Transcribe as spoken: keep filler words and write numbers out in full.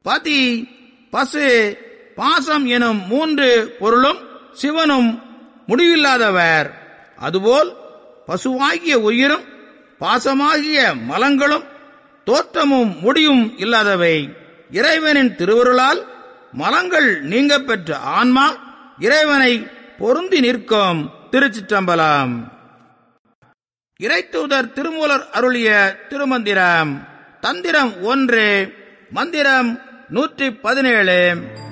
பதி, பசு, பாசம் எனும் மூன்று பொருளும் சிவனும் முடிவில்லாதவர். அதுபோல் பசுவாகிய உயிரும் பாசமாகிய மலங்களும் தோற்றமும் முடியும் இல்லாதவை. இறைவனின் திருவருளால் மலங்கள் நீங்க பெற்ற ஆன்மா இறைவனை பொருந்தி நிற்கும். திருச்சிற்றம்பலம். இறைத்தூதர் திருமூலர் அருளிய திருமந்திரம். தந்திரம் ஒன்று. மந்திரம் நூற்றி பதினேழு.